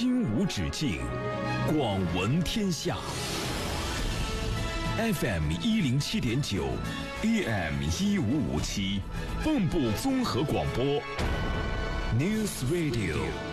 心无止境，广闻天下。FM 107.9 ，AM 1557，蚌埠综合广播 ，News Radio。